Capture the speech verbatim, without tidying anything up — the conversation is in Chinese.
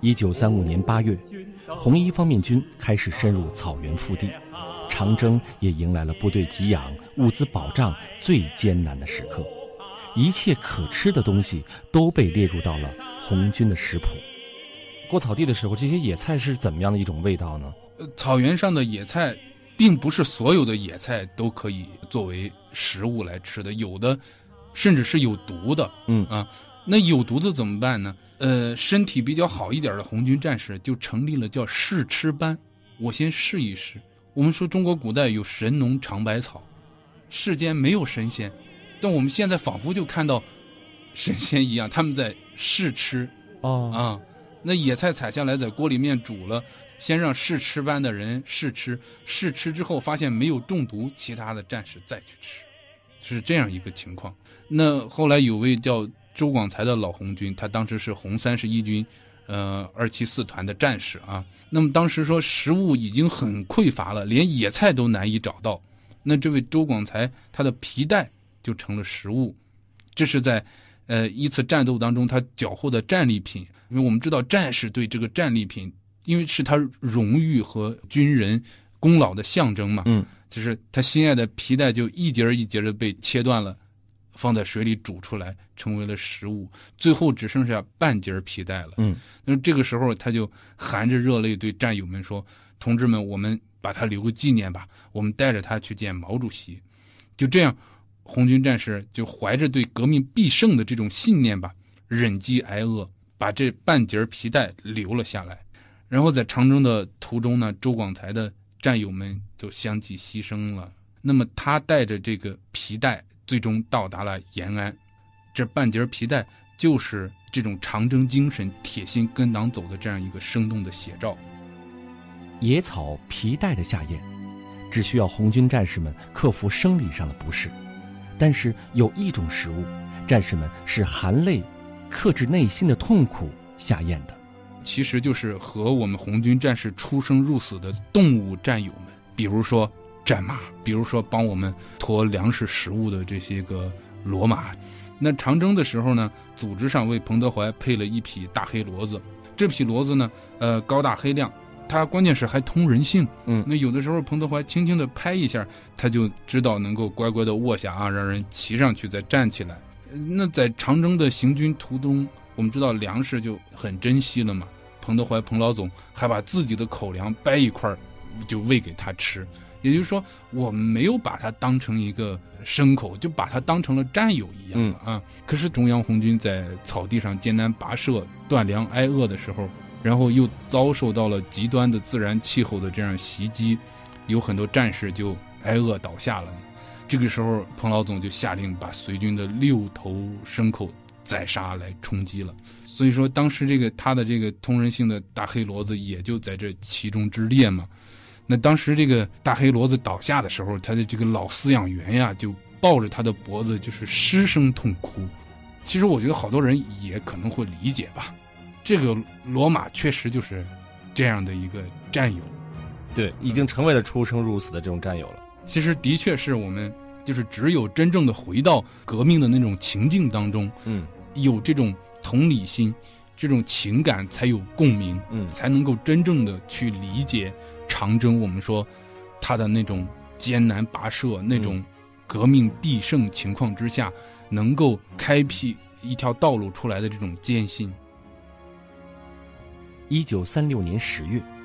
一九三五年八月，红一方面军开始深入草原腹地，长征也迎来了部队给养、物资保障最艰难的时刻。一切可吃的东西都被列入到了红军的食谱。 过草地的时候，这些野菜是怎么样的一种味道呢？ 呃，草原上的野菜并不是所有的野菜都可以作为食物来吃的，有的甚至是有毒的。 嗯啊，那有毒的怎么办呢？呃，身体比较好一点的红军战士就成立了叫试吃班，我先试一试。我们说中国古代有神农尝百草，世间没有神仙，但我们现在仿佛就看到神仙一样，他们在试吃。 哦啊，那野菜采下来在锅里面煮了，先让试吃班的人试吃，试吃之后发现没有中毒，其他的战士再去吃，是这样一个情况。那后来有位叫周广才的老红军，他当时是红三十一军呃二七四团的战士啊。那么当时说食物已经很匮乏了，连野菜都难以找到，那这位周广才他的皮带就成了食物，这是在呃一次战斗当中他缴获的战利品。因为我们知道战士对这个战利品，因为是他荣誉和军人功劳的象征嘛， 嗯， 就是他心爱的皮带就一节一节的被切断了，放在水里煮出来成为了食物，最后只剩下半截皮带了。 嗯， 那这个时候他就含着热泪对战友们说，同志们，我们把它留个纪念吧，我们带着它去见毛主席。就这样，红军战士就怀着对革命必胜的这种信念吧，忍饥挨饿，把这半截皮带留了下来。然后在长征的途中呢，周广才的战友们就相继牺牲了。那么他带着这个皮带最终到达了延安，这半截皮带就是这种长征精神铁心跟党走的这样一个生动的写照。 野草皮带的下咽，只需要红军战士们克服生理上的不适，但是有一种食物，战士们是含泪克制内心的痛苦下咽的， 其实就是和我们红军战士出生入死的动物战友们，比如说战马，比如说帮我们驮粮食食物的这些个骡马。那长征的时候呢，组织上为彭德怀配了一匹大黑骡子，这匹骡子呢，呃，高大黑亮，它关键是还通人性。 嗯， 那有的时候彭德怀轻轻的拍一下，他就知道能够乖乖的卧下啊，让人骑上去再站起来。那在长征的行军途中，我们知道粮食就很珍惜了嘛，彭德怀彭老总还把自己的口粮掰一块就喂给他吃。也就是说，我们没有把它当成一个牲口，就把它当成了战友一样了啊。可是中央红军在草地上艰难跋涉、断粮挨饿的时候，然后又遭受到了极端的自然气候的这样袭击，有很多战士就挨饿倒下了。这个时候，彭老总就下令把随军的六头牲口宰杀来充饥了。所以说，当时这个他的这个通人性的大黑骡子也就在这其中之列嘛。那当时这个大黑骡子倒下的时候，他的这个老饲养员呀，就抱着他的脖子，就是失声痛哭。其实我觉得好多人也可能会理解吧，这个骡马确实就是这样的一个战友， 对，已经成为了出生入死的这种战友了。 其实的确是我们就是只有真正的回到革命的那种情境当中， 嗯， 有这种同理心，这种情感才有共鸣， 嗯， 才能够真正的去理解长征，我们说他的那种艰难跋涉，那种革命必胜情况之下，能够开辟一条道路出来的这种艰辛。 一九三六年十月，